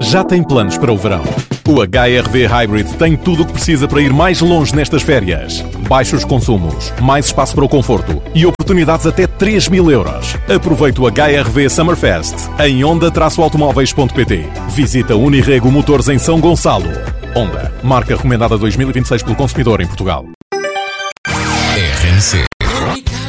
Já tem planos para o verão? O HR-V Hybrid tem tudo o que precisa para ir mais longe nestas férias. Baixos consumos, mais espaço para o conforto e oportunidades até 3.000 euros. Aproveite o HR-V Summerfest em Honda-automóveis.pt. Visita Unirrego Motores em São Gonçalo. Honda, marca recomendada 2026 pelo consumidor em Portugal. RMC.